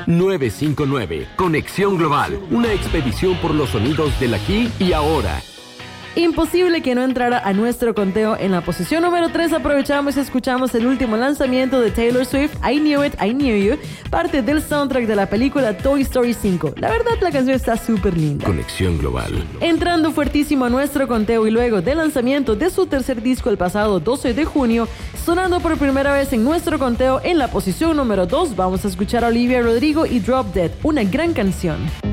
959. Conexión Global, una expedición por los sonidos del aquí y ahora. Imposible que no entrara a nuestro conteo. En la posición número 3 aprovechamos y escuchamos el último lanzamiento de Taylor Swift, I Knew It, I Knew You, parte del soundtrack de la película Toy Story 5. La verdad, la canción está súper linda. Conexión Global. Entrando fuertísimo a nuestro conteo y luego del lanzamiento de su tercer disco el pasado 12 de junio, sonando por primera vez en nuestro conteo en la posición número 2, vamos a escuchar a Olivia Rodrigo y Drop Dead, una gran canción.